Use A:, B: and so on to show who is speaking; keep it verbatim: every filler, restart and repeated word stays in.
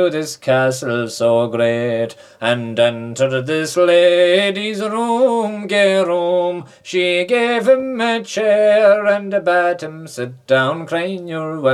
A: this castle so great, and entered this lady's room, gay room. She gave him a chair, and bade him sit down, crying, "You're welcome."